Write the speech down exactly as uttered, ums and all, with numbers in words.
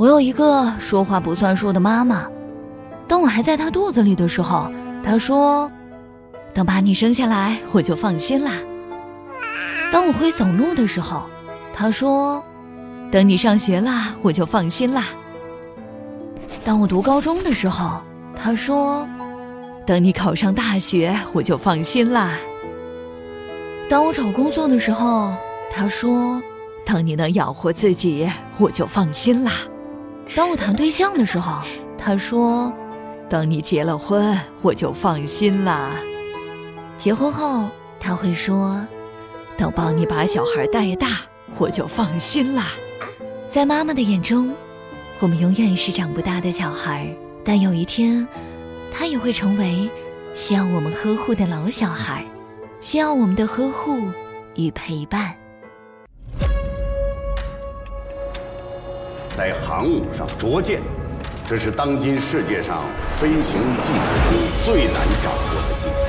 我有一个说话不算数的妈妈，当我还在她肚子里的时候，她说：“等把你生下来，我就放心啦。”当我会走路的时候，她说：“等你上学啦，我就放心啦。”当我读高中的时候，她说：“等你考上大学，我就放心啦。”当我找工作的时候，她说：“等你能养活自己，我就放心啦。”当我谈对象的时候，她说：“等你结了婚，我就放心啦。”结婚后，她会说：“等帮你把小孩带大，我就放心啦。”在妈妈的眼中，我们永远是长不大的小孩，但有一天，她也会成为需要我们呵护的老小孩，需要我们的呵护与陪伴。 在航母上着舰，这是当今世界上飞行技术中最难掌握的技术。